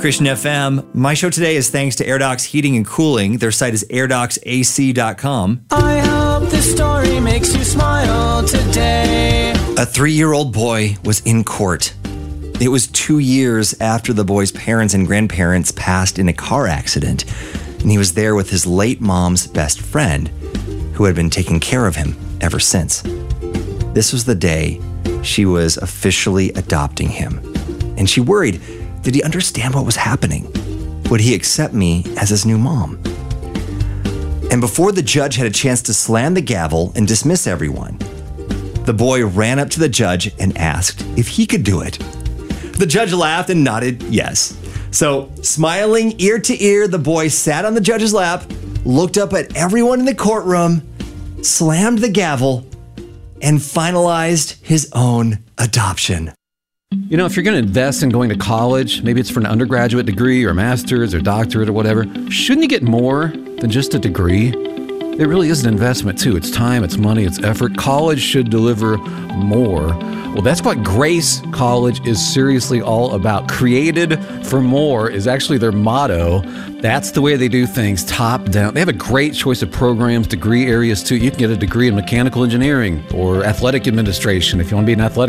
Christian FM. My show today is thanks to AirDocs Heating and Cooling. Their site is airdocsac.com. I hope this story makes you smile today. A 3-year-old boy was in court. It was 2 years after the boy's parents and grandparents passed in a car accident, and he was there with his late mom's best friend, who had been taking care of him ever since. This was the day she was officially adopting him, and she worried, did he understand what was happening? Would he accept me as his new mom? And before the judge had a chance to slam the gavel and dismiss everyone, the boy ran up to the judge and asked if he could do it. The judge laughed and nodded yes. So, smiling ear to ear, the boy sat on the judge's lap, looked up at everyone in the courtroom, slammed the gavel, and finalized his own adoption. You know, if you're going to invest in going to college, maybe it's for an undergraduate degree or a master's or doctorate or whatever, shouldn't you get more than just a degree? It really is an investment too. It's time, it's money, it's effort. College should deliver more. Well, that's what Grace College is seriously all about. Created for more is actually their motto. That's the way they do things, top down. They have a great choice of programs, degree areas too. You can get a degree in mechanical engineering or athletic administration if you want to be an athletic